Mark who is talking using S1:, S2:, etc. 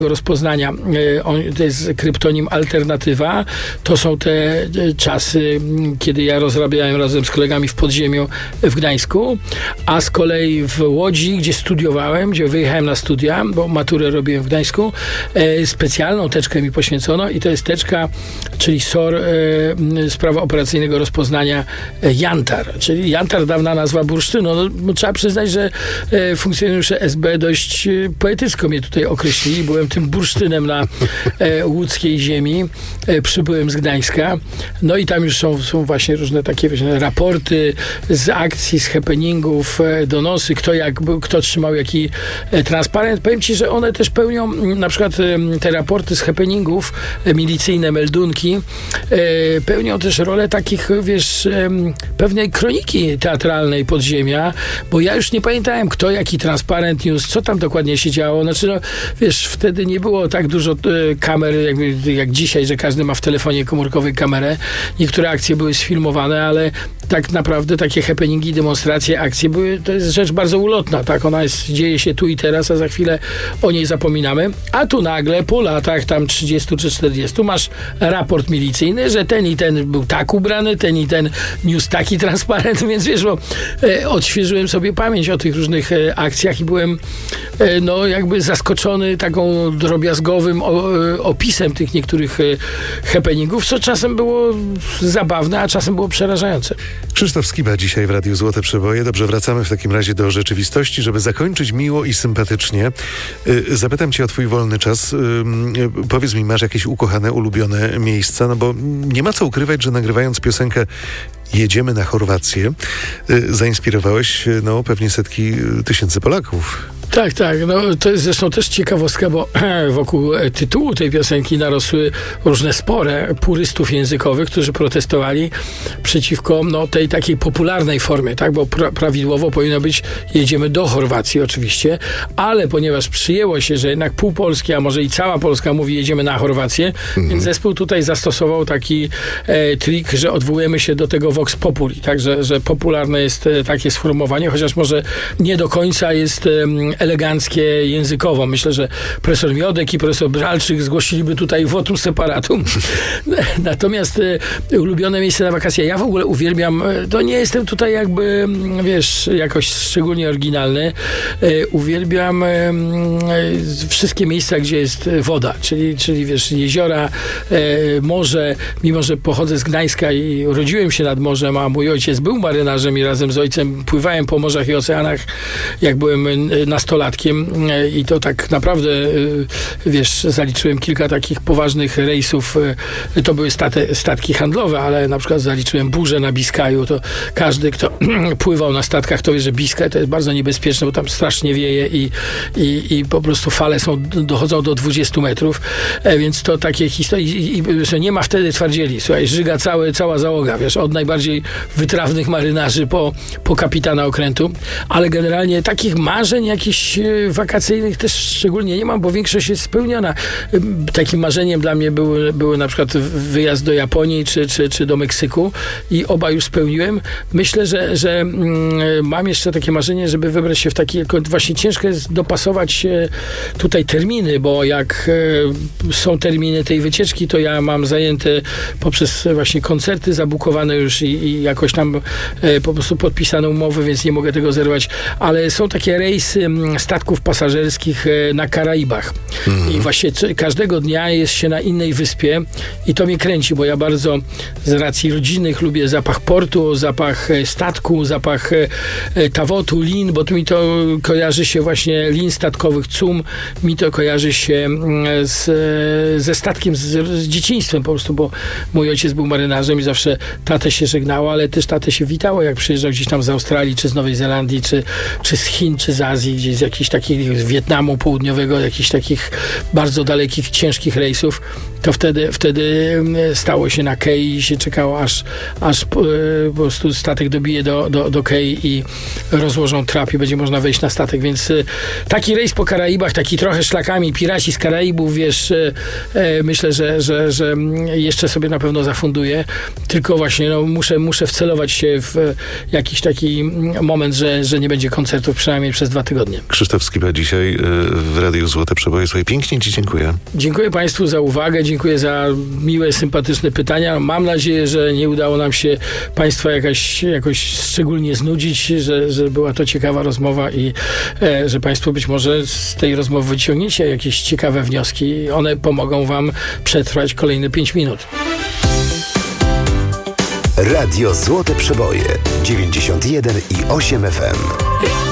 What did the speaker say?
S1: rozpoznania. To jest kryptonim Alternatywa. To są te czasy, kiedy ja rozrabiałem razem z kolegami w podziemiu w Gdańsku, a z kolei w Łodzi, gdzie studiowałem, gdzie wyjechałem na studia, bo maturę robiłem w Gdańsku, specjalną teczkę mi poświęcono i to jest teczka, czyli SOR z prawa operacyjnego rozpoznania Jantar, czyli Jantar, dawna nazwa bursztynu. No, trzeba przyznać, że funkcjonariusze SB dość poetycko mnie tutaj określili. Byłem tym bursztynem na łódzkiej ziemi. Przybyłem z Gdańska. No i tam już są właśnie różne takie raporty z akcji, z happeningów, donosy, kto trzymał jaki transparent. Powiem ci, że one też pełnią, na przykład te raporty z happeningów, milicyjne meldunki, pełnią też rolę takich, pewnej kroniki teatralnej podziemia, bo ja już nie pamiętałem, kto jaki transparent niósł, co tam dokładnie się działo. Znaczy, wtedy nie było tak dużo kamer, jak dzisiaj, że każdy ma w telefonie komórkowej kamerę. Niektóre akcje były sfilmowane, ale tak naprawdę takie happeningi, demonstracje, akcje to jest rzecz bardzo ulotna, tak? Ona dzieje się tu i teraz, a za chwilę o niej zapominamy. A tu nagle, po latach tam 30 czy 40, masz raport milicyjny, że ten i ten był tak ubrany, ten i ten niósł taki transparent, więc odświeżyłem sobie pamięć o tych różnych akcjach i byłem jakby zaskoczony taką drobiazgowym opisem tych niektórych happeningów, co czasem było zabawne, a czasem było przerażające.
S2: Krzysztof Skiba dzisiaj w Radiu Złote Przeboje. Dobrze, wracamy w takim razie do rzeczywistości, żeby zakończyć miło i sympatycznie. Zapytam cię o twój wolny czas. Powiedz mi, masz jakieś ukochane, ulubione miejsca? No bo nie ma co ukrywać, że nagrywając piosenkę Jedziemy na Chorwację, zainspirowałeś pewnie setki tysięcy Polaków.
S1: Tak. To jest zresztą też ciekawostka, bo wokół tytułu tej piosenki narosły różne spory purystów językowych, którzy protestowali przeciwko tej takiej popularnej formie, tak? Bo prawidłowo powinno być jedziemy do Chorwacji oczywiście, ale ponieważ przyjęło się, że jednak pół Polski, a może i cała Polska mówi jedziemy na Chorwację, więc zespół tutaj zastosował taki trik, że odwołujemy się do tego Vox Populi, tak? Że popularne jest takie sformułowanie, chociaż może nie do końca jest eleganckie językowo. Myślę, że profesor Miodek i profesor Bralczyk zgłosiliby tutaj votum separatum. Natomiast ulubione miejsce na wakacje. Ja w ogóle uwielbiam, to nie jestem tutaj jakby, jakoś szczególnie oryginalny. Uwielbiam wszystkie miejsca, gdzie jest woda, czyli jeziora, morze. Mimo że pochodzę z Gdańska i urodziłem się nad morzem, a mój ojciec był marynarzem i razem z ojcem pływałem po morzach i oceanach, jak byłem nastolatkiem i to tak naprawdę, zaliczyłem kilka takich poważnych rejsów. To były statki handlowe, ale na przykład zaliczyłem burzę na Biskaju. To każdy, kto pływał na statkach, to wie, że Biskaj to jest bardzo niebezpieczne, bo tam strasznie wieje i po prostu fale dochodzą do 20 metrów, więc to takie historie i nie ma wtedy twardzieli. Słuchaj, żyga cała załoga, od najbardziej wytrawnych marynarzy po kapitana okrętu, ale generalnie takich marzeń jakichś wakacyjnych też szczególnie nie mam, bo większość jest spełniona. Takim marzeniem dla mnie były na przykład wyjazd do Japonii czy do Meksyku i oba już spełniłem. Myślę, że mam jeszcze takie marzenie, żeby wybrać się w takie, właśnie ciężko jest dopasować tutaj terminy, bo jak są terminy tej wycieczki, to ja mam zajęte poprzez właśnie koncerty zabukowane już i jakoś tam po prostu podpisane umowy, więc nie mogę tego zerwać, ale są takie rejsy statków pasażerskich na Karaibach. I właśnie każdego dnia jest się na innej wyspie i to mnie kręci, bo ja bardzo z racji rodzinnych lubię zapach portu, zapach statku, zapach tawotu, lin, bo tu mi to kojarzy się właśnie lin statkowych, cum, mi to kojarzy się ze statkiem, z dzieciństwem po prostu, bo mój ojciec był marynarzem i zawsze tatę się żegnało, ale też tatę się witało, jak przyjeżdżał gdzieś tam z Australii, czy z Nowej Zelandii, czy z Chin, czy z Azji, gdzieś z jakichś takich, z Wietnamu Południowego, jakichś takich bardzo dalekich, ciężkich rejsów. to wtedy stało się na kej i się czekało, aż po prostu statek dobije do kej i rozłożą trap i będzie można wejść na statek, więc taki rejs po Karaibach, taki trochę szlakami, piraci z Karaibów, wiesz, myślę, że jeszcze sobie na pewno zafunduję, tylko właśnie muszę wcelować się w jakiś taki moment, że nie będzie koncertów przynajmniej przez 2 tygodnie.
S2: Krzysztof Skiba dzisiaj w Radiu Złote Przeboje. Słuchaj, pięknie Ci dziękuję.
S1: Dziękuję Państwu za uwagę, dziękuję za miłe, sympatyczne pytania. Mam nadzieję, że nie udało nam się Państwa jakoś szczególnie znudzić, że była to ciekawa rozmowa i że Państwo być może z tej rozmowy wyciągniecie jakieś ciekawe wnioski. One pomogą Wam przetrwać kolejne 5 minut.
S3: Radio Złote Przeboje 91,8 FM.